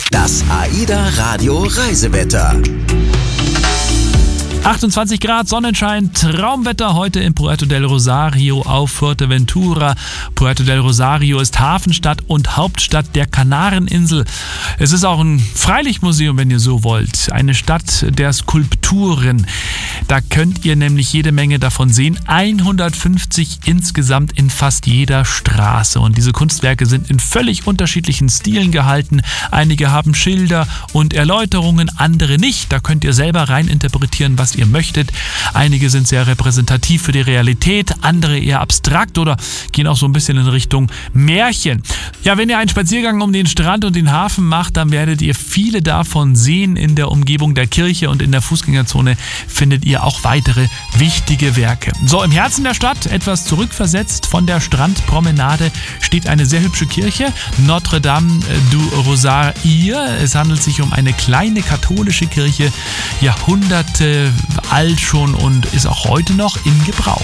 Das AIDA Radio Reisewetter. 28 Grad, Sonnenschein, Traumwetter heute in Puerto del Rosario auf Fuerteventura. Puerto del Rosario ist Hafenstadt und Hauptstadt der Kanareninsel. Es ist auch ein Freilichtmuseum, wenn ihr so wollt. Eine Stadt der Skulpturen. Da könnt ihr nämlich jede Menge davon sehen. 150 insgesamt in fast jeder Straße. Und diese Kunstwerke sind in völlig unterschiedlichen Stilen gehalten. Einige haben Schilder und Erläuterungen, andere nicht. Da könnt ihr selber rein interpretieren, was ihr möchtet. Einige sind sehr repräsentativ für die Realität, andere eher abstrakt oder gehen auch so ein bisschen in Richtung Märchen. Ja, wenn ihr einen Spaziergang um den Strand und den Hafen macht, dann werdet ihr viele davon sehen. In der Umgebung der Kirche und in der Fußgängerzone findet ihr auch weitere wichtige Werke. So, im Herzen der Stadt, etwas zurückversetzt von der Strandpromenade, steht eine sehr hübsche Kirche, Notre Dame du Rosaire. Es handelt sich um eine kleine katholische Kirche, Jahrhunderte alt schon und ist auch heute noch in Gebrauch.